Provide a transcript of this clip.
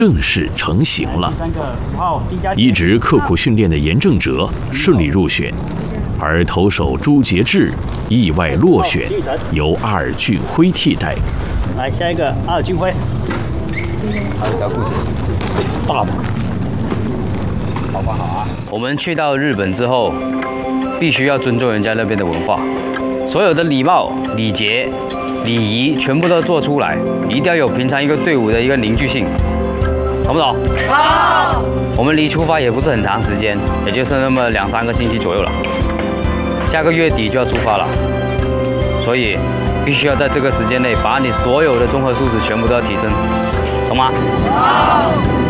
正式成型了。一直刻苦训练的严正哲顺利入选，而投手朱杰志意外落选，由阿尔俊辉替代。 来，下一个阿尔俊辉， 还有条裤子，大的，好不好啊？ 我们去到日本之后，必须要尊重人家那边的文化，所有的礼貌、礼节、礼仪全部都做出来，一定要有平常一个队伍的一个凝聚性。 懂不懂？好。我们离出发也不是很长时间，也就是那么2、3个星期左右了。下个月底就要出发了，所以必须要在这个时间内把你所有的综合素质全部都要提升，懂吗？好。